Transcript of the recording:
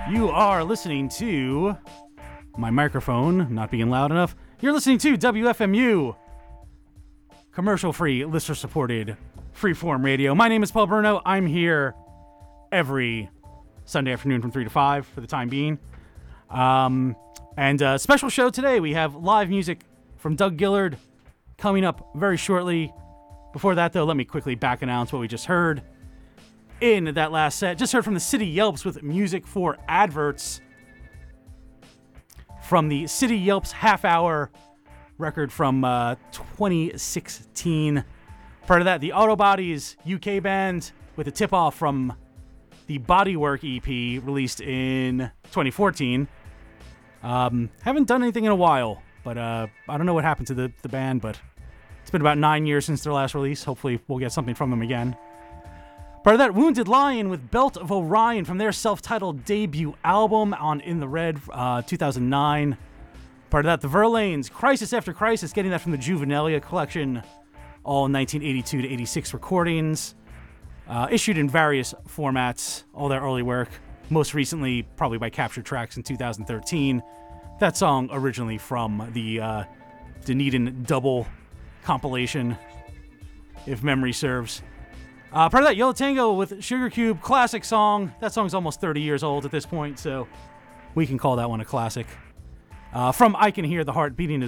You are listening to my microphone not being loud enough. You're listening to WFMU, commercial-free, listener-supported, freeform radio. My name is Paul Bruno. I'm here every Sunday afternoon from 3 to 5 for the time being. And a special show today. We have live music from Doug Gillard coming up very shortly. Before that, though, let me quickly back announce what we just heard. In that last set, just heard from the City Yelps with music for adverts from the City Yelps half-hour record from 2016. Part of that, the Autobodies UK band with a tip-off from the Bodywork EP released in 2014. Haven't done anything in a while, but I don't know what happened to the band, but it's been about 9 years since their last release. Hopefully we'll get something from them again. Part of that, Wounded Lion with Belt of Orion from their self-titled debut album on In the Red, 2009. Part of that, the Verlaines, Crisis After Crisis, getting that from the Juvenilia collection, all 1982 to 86 recordings, issued in various formats, all their early work, most recently probably by Capture Tracks in 2013. That song originally from the Dunedin Double compilation, if memory serves. Part of that, Yellow Tango with Sugar Cube, classic song. That song's almost 30 years old at this point, so we can call that one a classic. From I Can Hear the Heart Beating